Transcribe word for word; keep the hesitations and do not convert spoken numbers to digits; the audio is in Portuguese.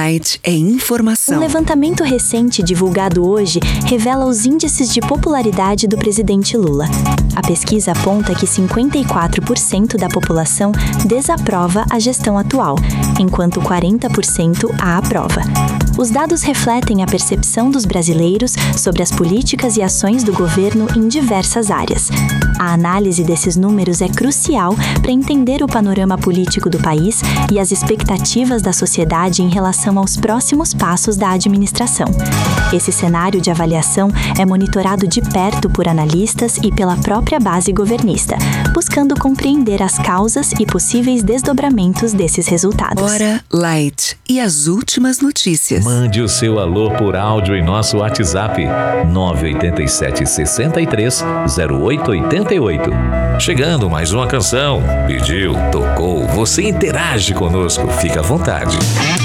Light é informação. Um levantamento recente divulgado hoje revela os índices de popularidade do presidente Lula. A pesquisa aponta que cinquenta e quatro por cento da população desaprova a gestão atual, enquanto quarenta por cento a aprova. Os dados refletem a percepção dos brasileiros sobre as políticas e ações do governo em diversas áreas. A análise desses números é crucial para entender o panorama político do país e as expectativas da sociedade em relação aos próximos passos da administração. Esse cenário de avaliação é monitorado de perto por analistas e pela própria base governista, buscando compreender as causas e possíveis desdobramentos desses resultados. Hora Light e as últimas notícias. Mande o seu alô por áudio em nosso WhatsApp nove oito sete, seis três, zero oito oito oito. Chegando mais uma canção. Pediu, tocou, você interage conosco. Fica à vontade.